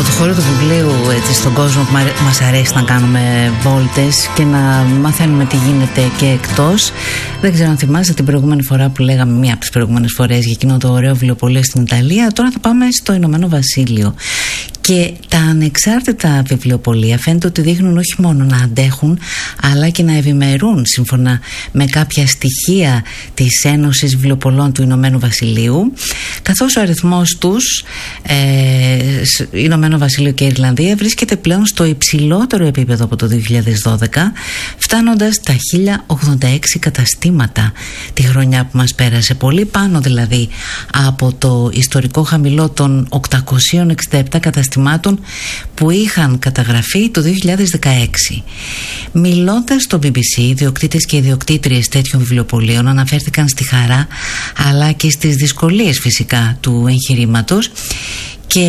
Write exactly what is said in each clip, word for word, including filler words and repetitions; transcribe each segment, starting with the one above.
Από το χώρο του βιβλίου, έτσι, στον κόσμο που μας αρέσει να κάνουμε βόλτες και να μαθαίνουμε τι γίνεται και εκτός. Δεν ξέρω αν θυμάστε την προηγούμενη φορά που λέγαμε, μία από τις προηγούμενες φορές, για εκείνο το ωραίο βιβλιοπωλείο στην Ιταλία. Τώρα θα πάμε στο Ηνωμένο Βασίλειο. Και τα ανεξάρτητα βιβλιοπωλεία φαίνεται ότι δείχνουν όχι μόνο να αντέχουν, αλλά και να ευημερούν σύμφωνα με κάποια στοιχεία της Ένωσης Βιβλιοπωλών του Ηνωμένου Βασιλείου, καθώς ο αριθμός τους, ε, Ηνωμένο Βασίλειο και Ιρλανδία, βρίσκεται πλέον στο υψηλότερο επίπεδο από το δύο χιλιάδες δώδεκα, φτάνοντας τα χίλια ογδόντα έξι καταστήματα τη χρονιά που μας πέρασε, πολύ πάνω δηλαδή από το ιστορικό χαμηλό των οκτακόσια εξήντα επτά καταστημάτων που είχαν καταγραφεί το δύο χιλιάδες δεκαέξι. Μιλώντας στο μπι μπι σι, ιδιοκτήτες και ιδιοκτήτριες τέτοιων βιβλιοπωλείων αναφέρθηκαν στη χαρά αλλά και στις δυσκολίες φυσικά του εγχειρήματος. Και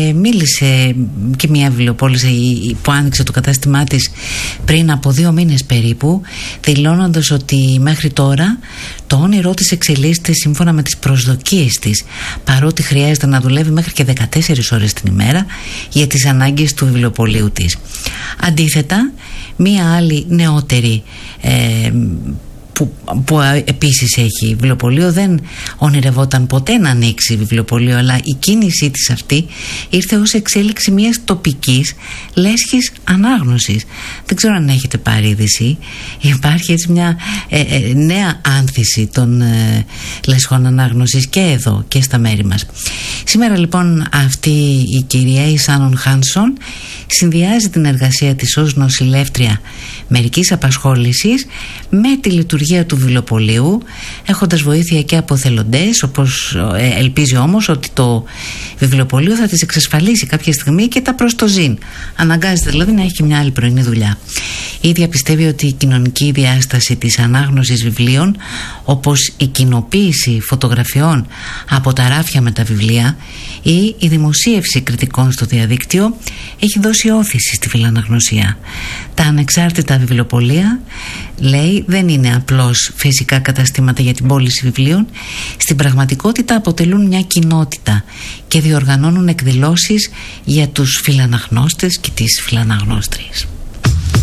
μίλησε και μια βιβλιοπόληση που άνοιξε το κατάστημά της πριν από δύο μήνες περίπου, δηλώνοντας ότι μέχρι τώρα το όνειρό της εξελίσσεται σύμφωνα με τις προσδοκίες της, παρότι χρειάζεται να δουλεύει μέχρι και δεκατέσσερις ώρες την ημέρα για τις ανάγκες του βιβλιοπωλείου της. Αντίθετα, μια άλλη νεότερη ε, Που, που επίσης έχει βιβλιοπωλείο δεν ονειρευόταν ποτέ να ανοίξει βιβλιοπωλείο, αλλά η κίνησή της αυτή ήρθε ως εξέλιξη μιας τοπικής λέσχης ανάγνωσης. Δεν ξέρω αν έχετε πάρει είδηση. Υπάρχει έτσι μια ε, ε, νέα άνθηση των ε, λέσχων ανάγνωσης και εδώ και στα μέρη μας. Σήμερα λοιπόν αυτή η κυρία, η Σάνον Χάνσον, συνδυάζει την εργασία της ως νοσηλεύτρια μερικής απασχόλησης με τη λειτουργία του βιβλιοπωλείου, έχοντας βοήθεια και από θελοντές, όπως ε, ελπίζει όμως ότι το βιβλιοπωλείο θα της εξασφαλίσει κάποια στιγμή και τα προς το ζήν. Αναγκάζεται δηλαδή να έχει και μια άλλη πρωινή δουλειά. Η ίδια πιστεύει ότι η κοινωνική διάσταση της ανάγνωσης βιβλίων, όπως η κοινοποίηση φωτογραφιών από τα ράφια με τα βιβλία ή η δημοσίευση κριτικών στο διαδίκτυο, έχει δώσει όθηση στη φιλαναγνωσία. Τα ανεξάρτητα βιβλιοπωλεία, λέει, δεν είναι απλώς φυσικά καταστήματα για την πώληση βιβλίων. Στην πραγματικότητα αποτελούν μια κοινότητα και διοργανώνουν εκδηλώσεις για τους φιλαναγνώστες και τις φιλαναγνώστριες.